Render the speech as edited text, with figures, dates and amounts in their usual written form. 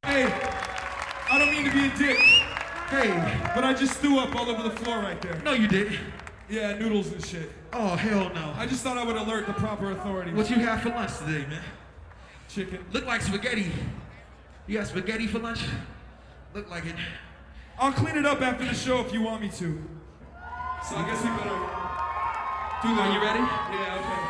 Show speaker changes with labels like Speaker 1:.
Speaker 1: Hey, I don't mean to be a dick. Hey, but I just threw up all over the floor right there.
Speaker 2: No, you did.
Speaker 1: Yeah, noodles and shit.
Speaker 2: Oh, hell no.
Speaker 1: I just thought I would alert the proper authorities.
Speaker 2: What you have for lunch today, man?
Speaker 1: Chicken.
Speaker 2: Look like spaghetti. You got spaghetti for lunch? Look like it.
Speaker 1: I'll clean it up after the show if you want me to. So I guess we better do that.
Speaker 2: Are you ready?
Speaker 1: Yeah, okay.